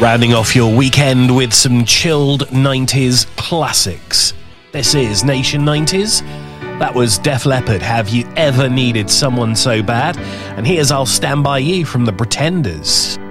Rounding off your weekend with some chilled 90s classics. This is Nation 90s. That was Def Leppard, Have You Ever Needed Someone So Bad? And here's I'll Stand By You from The Pretenders.